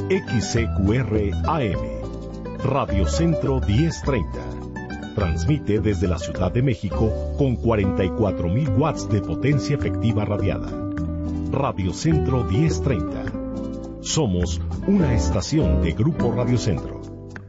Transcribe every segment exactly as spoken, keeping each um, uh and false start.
X C Q R A M, Radio Centro diez treinta. Transmite desde la Ciudad de México con cuarenta y cuatro mil watts de potencia efectiva radiada. Radio Centro diez treinta. Somos una estación de Grupo Radio Centro.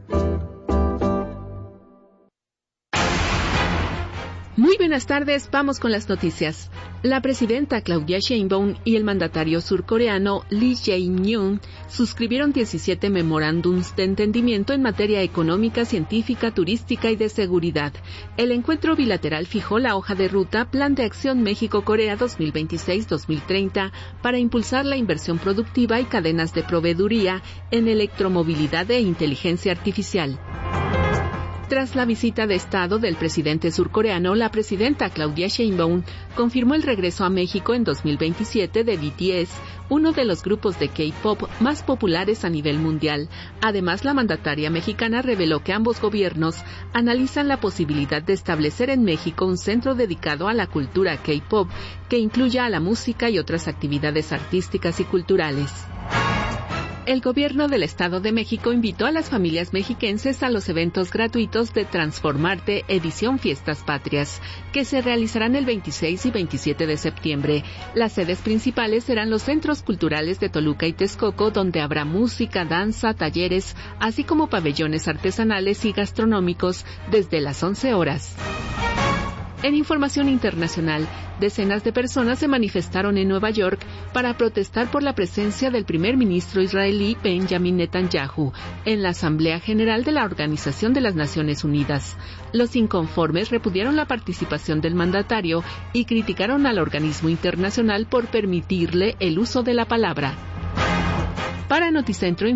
Muy buenas tardes, vamos con las noticias. La presidenta Claudia Sheinbaum y el mandatario surcoreano Lee Jae-myung suscribieron diecisiete memorándums de entendimiento en materia económica, científica, turística y de seguridad. El encuentro bilateral fijó la hoja de ruta Plan de Acción México-Corea dos mil veintiséis a dos mil treinta para impulsar la inversión productiva y cadenas de proveeduría en electromovilidad e inteligencia artificial. Tras la visita de Estado del presidente surcoreano, la presidenta Claudia Sheinbaum confirmó el regreso a México en dos mil veintisiete de B T S, uno de los grupos de K-pop más populares a nivel mundial. Además, la mandataria mexicana reveló que ambos gobiernos analizan la posibilidad de establecer en México un centro dedicado a la cultura K-pop que incluya a la música y otras actividades artísticas y culturales. El gobierno del Estado de México invitó a las familias mexiquenses a los eventos gratuitos de Transformarte edición Fiestas Patrias, que se realizarán el veintiséis y veintisiete de septiembre. Las sedes principales serán los centros culturales de Toluca y Texcoco, donde habrá música, danza, talleres, así como pabellones artesanales y gastronómicos desde las once horas. En información internacional, decenas de personas se manifestaron en Nueva York para protestar por la presencia del primer ministro israelí Benjamin Netanyahu en la Asamblea General de la Organización de las Naciones Unidas. Los inconformes repudiaron la participación del mandatario y criticaron al organismo internacional por permitirle el uso de la palabra. Para Noticentro